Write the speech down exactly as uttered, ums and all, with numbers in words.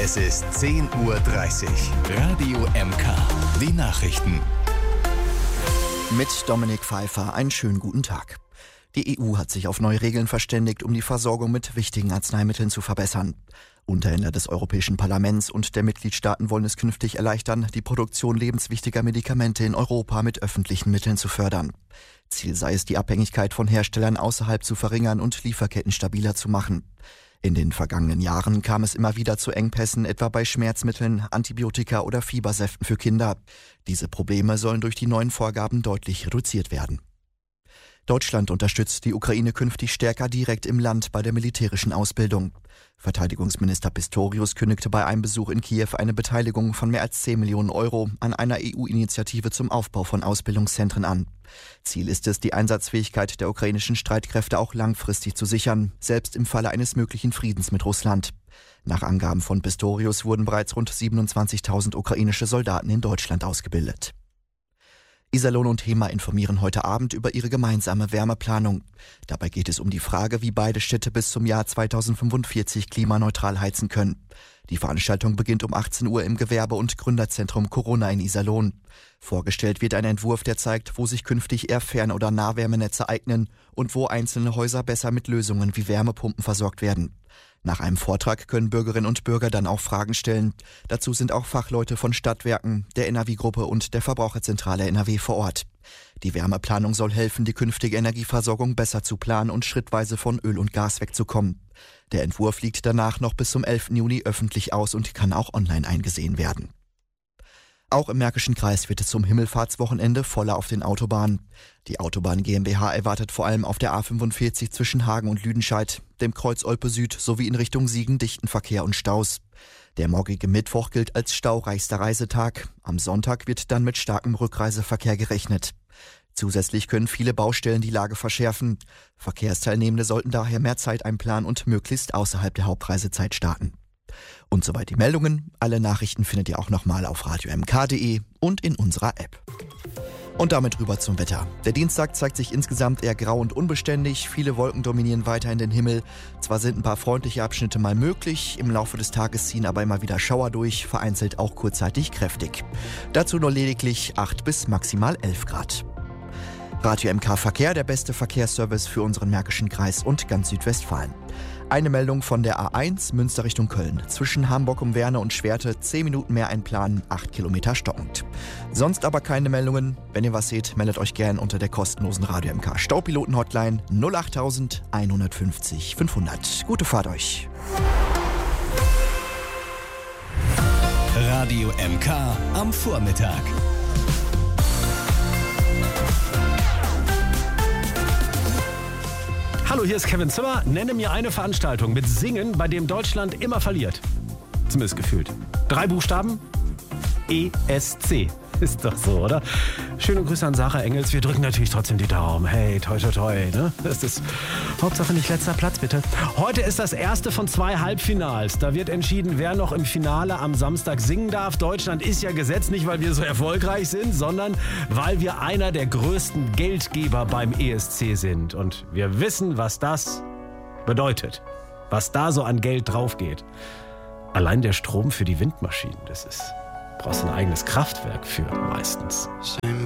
Es ist zehn Uhr dreißig. Radio M K. Die Nachrichten. Mit Dominik Pfeiffer einen schönen guten Tag. Die E U hat sich auf neue Regeln verständigt, um die Versorgung mit wichtigen Arzneimitteln zu verbessern. Unterhändler des Europäischen Parlaments und der Mitgliedstaaten wollen es künftig erleichtern, die Produktion lebenswichtiger Medikamente in Europa mit öffentlichen Mitteln zu fördern. Ziel sei es, die Abhängigkeit von Herstellern außerhalb zu verringern und Lieferketten stabiler zu machen. In den vergangenen Jahren kam es immer wieder zu Engpässen, etwa bei Schmerzmitteln, Antibiotika oder Fiebersäften für Kinder. Diese Probleme sollen durch die neuen Vorgaben deutlich reduziert werden. Deutschland unterstützt die Ukraine künftig stärker direkt im Land bei der militärischen Ausbildung. Verteidigungsminister Pistorius kündigte bei einem Besuch in Kiew eine Beteiligung von mehr als zehn Millionen Euro an einer E U-Initiative zum Aufbau von Ausbildungszentren an. Ziel ist es, die Einsatzfähigkeit der ukrainischen Streitkräfte auch langfristig zu sichern, selbst im Falle eines möglichen Friedens mit Russland. Nach Angaben von Pistorius wurden bereits rund siebenundzwanzigtausend ukrainische Soldaten in Deutschland ausgebildet. Iserlohn und Hemer informieren heute Abend über ihre gemeinsame Wärmeplanung. Dabei geht es um die Frage, wie beide Städte bis zum Jahr zweitausendfünfundvierzig klimaneutral heizen können. Die Veranstaltung beginnt um achtzehn Uhr im Gewerbe- und Gründerzentrum Corona in Iserlohn. Vorgestellt wird ein Entwurf, der zeigt, wo sich künftig eher Fern- oder Nahwärmenetze eignen und wo einzelne Häuser besser mit Lösungen wie Wärmepumpen versorgt werden. Nach einem Vortrag können Bürgerinnen und Bürger dann auch Fragen stellen. Dazu sind auch Fachleute von Stadtwerken, der N R W-Gruppe und der Verbraucherzentrale N R W vor Ort. Die Wärmeplanung soll helfen, die künftige Energieversorgung besser zu planen und schrittweise von Öl und Gas wegzukommen. Der Entwurf liegt danach noch bis zum elften Juni öffentlich aus und kann auch online eingesehen werden. Auch im Märkischen Kreis wird es zum Himmelfahrtswochenende voller auf den Autobahnen. Die Autobahn GmbH erwartet vor allem auf der A fünfundvierzig zwischen Hagen und Lüdenscheid, dem Kreuz Olpe Süd sowie in Richtung Siegen dichten Verkehr und Staus. Der morgige Mittwoch gilt als staureichster Reisetag. Am Sonntag wird dann mit starkem Rückreiseverkehr gerechnet. Zusätzlich können viele Baustellen die Lage verschärfen. Verkehrsteilnehmende sollten daher mehr Zeit einplanen und möglichst außerhalb der Hauptreisezeit starten. Und soweit die Meldungen. Alle Nachrichten findet ihr auch nochmal auf radio m k punkt d e und in unserer App. Und damit rüber zum Wetter. Der Dienstag zeigt sich insgesamt eher grau und unbeständig. Viele Wolken dominieren weiterhin den Himmel. Zwar sind ein paar freundliche Abschnitte mal möglich, im Laufe des Tages ziehen aber immer wieder Schauer durch, vereinzelt auch kurzzeitig kräftig. Dazu nur lediglich acht bis maximal elf Grad. Radio M K Verkehr, der beste Verkehrsservice für unseren Märkischen Kreis und ganz Südwestfalen. Eine Meldung von der A eins Münster Richtung Köln. Zwischen Hamburg um Werne und Schwerte zehn Minuten mehr einplanen, acht Kilometer stockend. Sonst aber keine Meldungen. Wenn ihr was seht, meldet euch gern unter der kostenlosen Radio M K Staupiloten-Hotline null acht eins fünf null fünf hundert. Gute Fahrt euch. Radio M K am Vormittag. Hallo, hier ist Kevin Zimmer. Nenne mir eine Veranstaltung mit Singen, bei dem Deutschland immer verliert. Zumindest gefühlt. Drei Buchstaben. E S C. Ist doch so, oder? Schöne Grüße an Sarah Engels. Wir drücken natürlich trotzdem die Daumen. Hey, toi, toi, toi. Ne? Das ist Hauptsache nicht letzter Platz, bitte. Heute ist das erste von zwei Halbfinals. Da wird entschieden, wer noch im Finale am Samstag singen darf. Deutschland ist ja gesetzt, nicht weil wir so erfolgreich sind, sondern weil wir einer der größten Geldgeber beim E S C sind. Und wir wissen, was das bedeutet. Was da so an Geld draufgeht. Allein der Strom für die Windmaschinen, das ist... brauchst ein eigenes Kraftwerk für meistens.